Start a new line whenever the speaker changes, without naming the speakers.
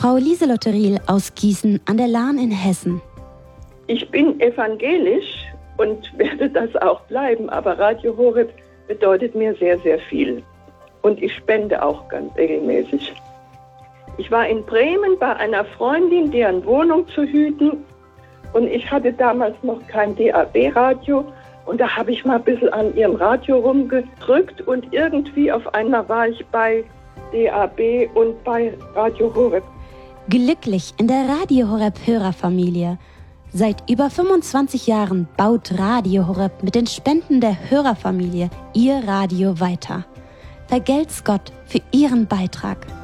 Frau Lieselotte Riel aus Gießen an der Lahn in Hessen.
Ich bin evangelisch und werde das auch bleiben, aber Radio Horeb bedeutet mir sehr, sehr viel. Und ich spende auch ganz regelmäßig. Ich war in Bremen bei einer Freundin, deren Wohnung zu hüten. Und ich hatte damals noch kein DAB-Radio. Und da habe ich mal ein bisschen an ihrem Radio rumgedrückt. Und irgendwie auf einmal war ich bei DAB und bei Radio Horeb.
Glücklich in der Radio Horeb Hörerfamilie. Seit über 25 Jahren baut Radio Horeb mit den Spenden der Hörerfamilie ihr Radio weiter. Vergelt's Gott für Ihren Beitrag.